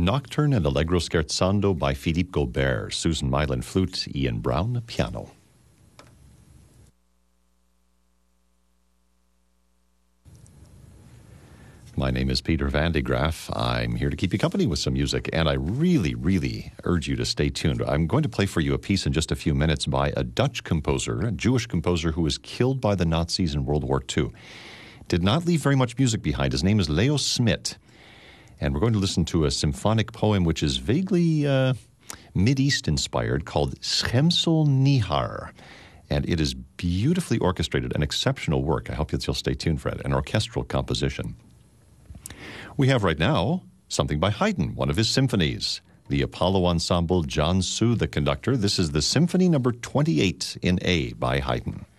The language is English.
Nocturne and Allegro Scherzando by Philippe Gobert, Susan Mylan flute, Ian Brown piano. My name is Peter Van de Graaf. I'm here to keep you company with some music, and I really, really urge you to stay tuned. I'm going to play for you a piece in just a few minutes by a Dutch composer, a Jewish composer who was killed by the Nazis in World War II. Did not leave very much music behind. His name is Leo Smit. And we're going to listen to a symphonic poem which is vaguely Mideast inspired called Schemsel Nihar. And it is beautifully orchestrated, an exceptional work. I hope that you'll stay tuned for it, an orchestral composition. We have right now something by Haydn, one of his symphonies. The Apollo Ensemble, John Su, the conductor. This is the Symphony number 28 in A by Haydn.